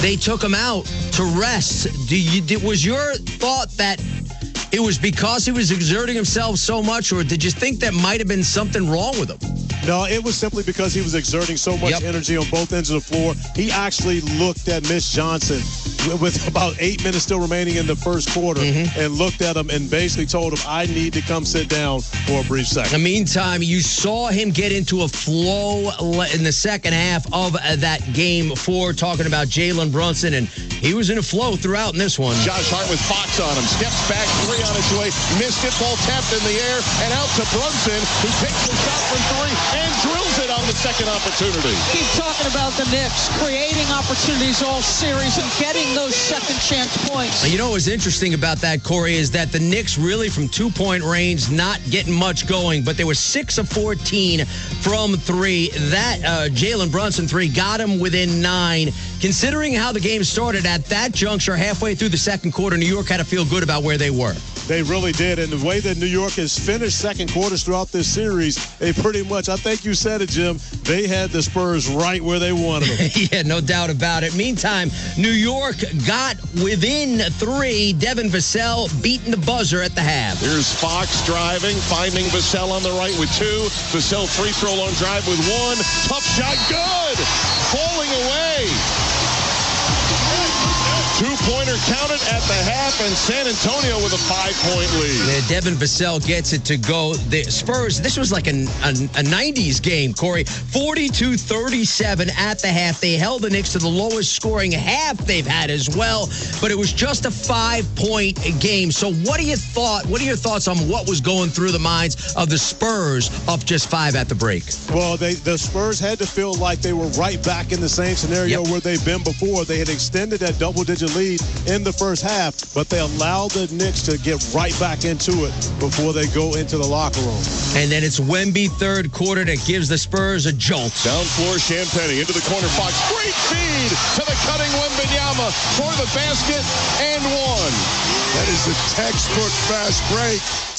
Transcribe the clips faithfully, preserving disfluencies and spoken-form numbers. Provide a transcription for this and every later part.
they took him out to rest. Do you, did, was your thought that it was because he was exerting himself so much, or did you think that might have been something wrong with him? No, it was simply because he was exerting so much Yep. energy on both ends of the floor. He actually looked at Mitch Johnson with about eight minutes still remaining in the first quarter Mm-hmm. and looked at him and basically told him, I need to come sit down for a brief second. In the meantime, you saw him get into a flow in the second half of that game four, talking about Jalen Brunson, and he was in a flow throughout in this one. Josh Hart with Fox on him. Steps back, three on its way. Missed it, ball tapped in the air, and out to Brunson, who takes the shot from three and drills it on the second opportunity. Keep talking about the Knicks creating opportunities all series and getting those second chance points. You know what's interesting about that, Corey, is that the Knicks really from two-point range not getting much going, but they were six of fourteen from three. That uh, Jalen Brunson three got him within nine. Considering how the game started at that juncture, halfway through the second quarter, New York had to feel good about where they were. They really did. And the way that New York has finished second quarters throughout this series, they pretty much, I think you said it, Jim, they had the Spurs right where they wanted them. Yeah, no doubt about it. Meantime, New York got within three. Devin Vassell beating the buzzer at the half. Here's Fox driving, finding Vassell on the right with two. Vassell free throw long drive with one. Tough shot, good! Falling away. Two-pointer counted at the half, and San Antonio with a five-point lead. Yeah, Devin Vassell gets it to go. The Spurs, this was like a, a, a nineties game, Corey. forty-two thirty-seven at the half. They held the Knicks to the lowest scoring half they've had as well, but it was just a five-point game. So what do you thought? What are your thoughts on what was going through the minds of the Spurs up just five at the break? Well, they the Spurs had to feel like they were right back in the same scenario Yep. where they've been before. They had extended that double-digit lead in the first half, but they allowed the Knicks to get right back into it before they go into the locker room. And then it's Wemby third quarter that gives the Spurs a jolt. Down floor, Champagnie into the corner. Fox, great feed to the cutting Wembanyama for the basket and one. That is the textbook fast break.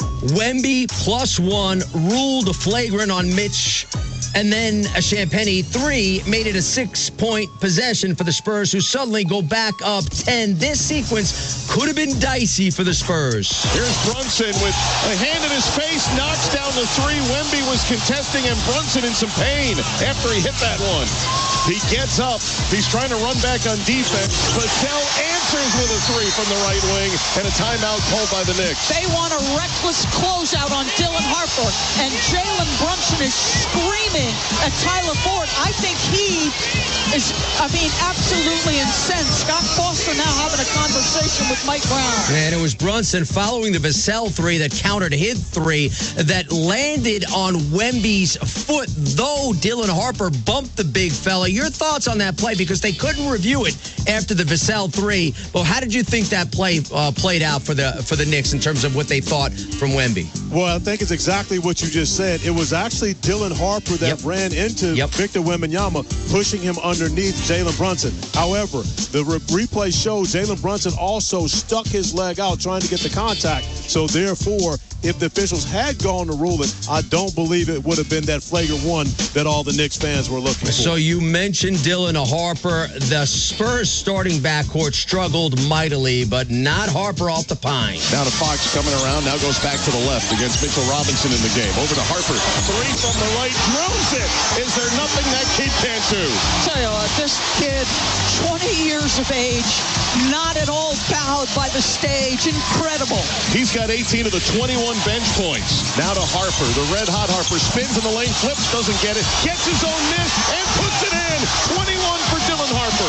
Wemby plus one ruled a flagrant on Mitch. And then a Champagnie three made it a six-point possession for the Spurs, who suddenly go back up ten. This sequence could have been dicey for the Spurs. Here's Brunson with a hand in his face, knocks down the three. Wemby was contesting, and Brunson in some pain after he hit that one. He gets up. He's trying to run back on defense. Vassell answers with a three from the right wing, and a timeout called by the Knicks. They want a reckless closeout on Dylan Harper, and Jalen Brunson is screaming at Tyler Ford. I think he is, I mean, absolutely incensed. Scott Foster now having a conversation with Mike Brown. And it was Brunson following the Vassell three that countered his three that landed on Wemby's foot, though Dylan Harper bumped the big fella. Your thoughts on that play, because they couldn't review it after the Vassell three. Well, how did you think that play uh, played out for the for the Knicks in terms of what they thought from Wemby? Well, I think it's exactly what you just said. It was actually Dylan Harper that Yep. ran into Yep. Victor Wembanyama, pushing him underneath Jalen Brunson. However, the re- replay showed Jalen Brunson also stuck his leg out trying to get the contact. So therefore, if the officials had gone to rule it, I don't believe it would have been that flagrant one that all the Knicks fans were looking for. So you mentioned Dylan Harper. The Spurs starting backcourt struggled mightily, but not Harper off the pine. Now to Fox coming around, now goes back to the left against Mitchell Robinson in the game. Over to Harper, three from the right, drills it. Is there nothing that kid can't do? Tell you what, this kid, twenty years of age, not at all bowed by the stage. Incredible. He's got eighteen of the twenty-one bench points. Now to Harper, the red-hot Harper, spins in the lane, flips, doesn't get it, gets his own miss, and puts it in. twenty-one for Dylan Harper.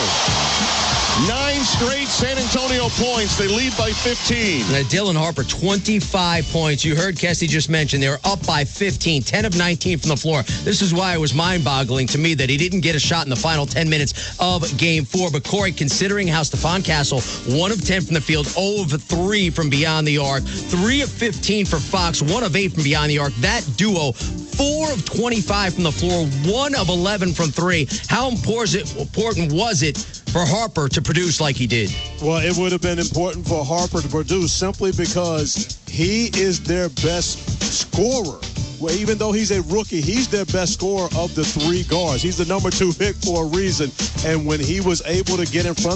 Nine straight San Antonio points. They lead by fifteen. Uh, Dylan Harper, twenty-five points. You heard Kessie just mention they were up by fifteen, ten of nineteen from the floor. This is why it was mind-boggling to me that he didn't get a shot in the final ten minutes of Game four. But, Corey, considering how Stephon Castle, one of ten from the field, zero of three from beyond the arc, three of fifteen for Fox, one of eight from beyond the arc, that duo, four of twenty-five from the floor, one of eleven from three. How important was it for Harper to produce like he did? Well, it would have been important for Harper to produce simply because he is their best scorer. Well, even though he's a rookie, he's their best scorer of the three guards. He's the number two pick for a reason. And when he was able to get in front